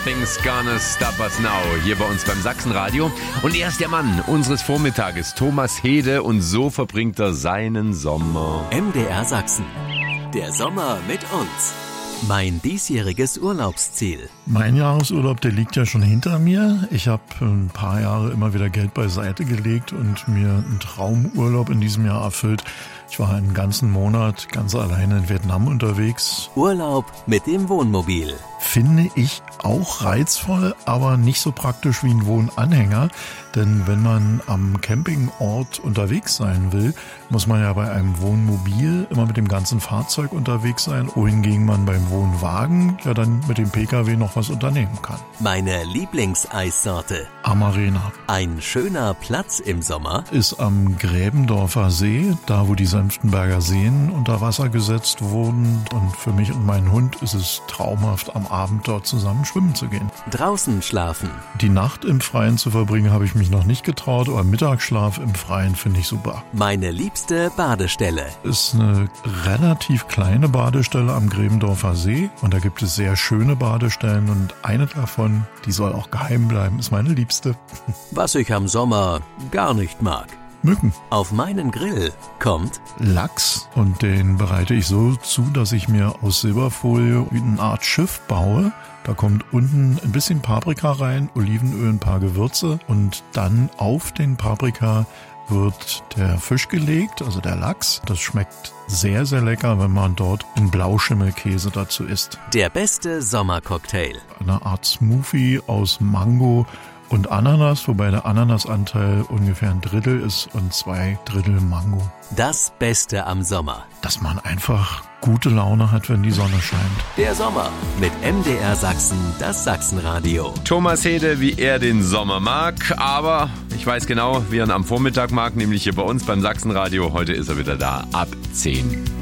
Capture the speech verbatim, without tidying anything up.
Nothing's Gonna Stop Us Now, hier bei uns beim Sachsenradio. Und er ist der Mann unseres Vormittages, Thomas Hede, und so verbringt er seinen Sommer. M D R Sachsen. Der Sommer mit uns. Mein diesjähriges Urlaubsziel. Mein Jahresurlaub, der liegt ja schon hinter mir. Ich habe ein paar Jahre immer wieder Geld beiseite gelegt und mir einen Traumurlaub in diesem Jahr erfüllt. Ich war einen ganzen Monat ganz alleine in Vietnam unterwegs. Urlaub mit dem Wohnmobil. Finde ich auch reizvoll, aber nicht so praktisch wie ein Wohnanhänger. Denn wenn man am Campingort unterwegs sein will, muss man ja bei einem Wohnmobil immer mit dem ganzen Fahrzeug unterwegs sein, wohingegen man beim Wohnwagen ja dann mit dem Pkw noch was unternehmen kann. Meine Lieblingseissorte. Amarena. Ein schöner Platz im Sommer Ist am Gräbendorfer See, da wo die Senftenberger Seen unter Wasser gesetzt wurden. Und für mich und meinen Hund ist es traumhaft, am Abend dort zusammen schwimmen zu gehen. draußen schlafen. Die Nacht im Freien zu verbringen, habe ich mich noch nicht getraut, aber Mittagsschlaf im Freien finde ich super. Meine liebste Badestelle. Ist eine relativ kleine Badestelle am Gräbendorfer See und da gibt es sehr schöne Badestellen und eine davon, die soll auch geheim bleiben, ist meine liebste. Was ich am Sommer gar nicht mag. Mücken. Auf meinen Grill kommt Lachs und den bereite ich so zu, dass ich mir aus Silberfolie eine Art Schiff baue. Da kommt unten ein bisschen Paprika rein, Olivenöl, ein paar Gewürze und dann auf den Paprika wird der Fisch gelegt, also der Lachs. Das schmeckt sehr, sehr lecker, wenn man dort einen Blauschimmelkäse dazu isst. der beste Sommercocktail. Eine Art Smoothie aus Mango und Ananas, wobei der Ananasanteil ungefähr ein Drittel ist und zwei Drittel Mango. Das Beste am Sommer. Dass man einfach gute Laune hat, wenn die Sonne scheint. Der Sommer mit M D R Sachsen, das Sachsenradio. Thomas Hede, wie er den Sommer mag, aber ich weiß genau, wie er ihn am Vormittag mag, nämlich hier bei uns beim Sachsenradio. Heute ist er wieder da ab zehn.